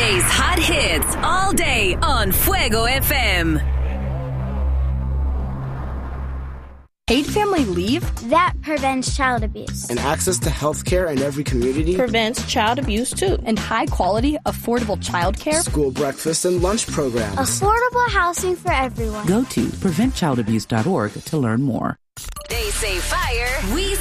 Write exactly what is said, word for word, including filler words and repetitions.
Today's hot hits all day on Fuego F M. Paid family leave? That prevents child abuse. And access to health care in every community? Prevents child abuse, too. And high-quality, affordable child care? School breakfast and lunch programs. Affordable housing for everyone. Go to prevent child abuse dot org to learn more. They say fire, we